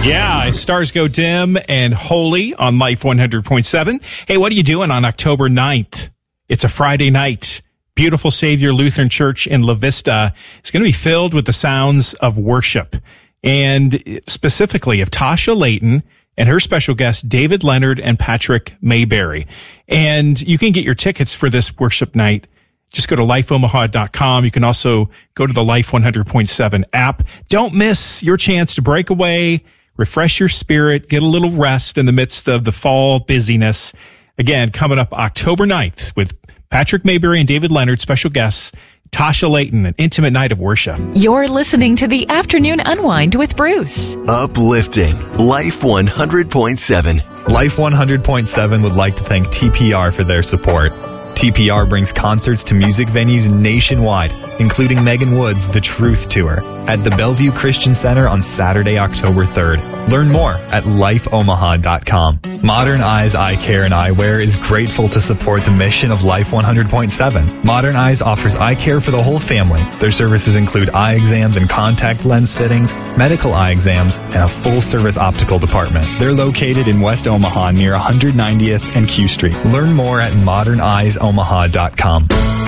Yeah, stars go dim and holy on Life 100.7. Hey, what are you doing on October 9th? It's a Friday night. Beautiful Savior Lutheran Church in La Vista is going to be filled with the sounds of worship, and specifically of Tasha Layton and her special guests, David Leonard and Patrick Mayberry. And you can get your tickets for this worship night. Just go to lifeomaha.com. You can also go to the Life 100.7 app. Don't miss your chance to break away, refresh your spirit, get a little rest in the midst of the fall busyness. Again, coming up October 9th with Patrick Mayberry and David Leonard, special guests, Tasha Layton, an intimate night of worship. You're listening to the Afternoon Unwind with Bruce. Uplifting Life 100.7. Life 100.7 would like to thank TPR for their support. TPR brings concerts to music venues nationwide, including Megan Wood's The Truth Tour at the Bellevue Christian Center on Saturday, October 3rd. Learn more at lifeomaha.com. Modern Eyes Eye Care and Eyewear is grateful to support the mission of Life 100.7. Modern Eyes offers eye care for the whole family. Their services include eye exams and contact lens fittings, medical eye exams, and a full-service optical department. They're located in West Omaha near 190th and Q Street. Learn more at moderneyesomaha.com.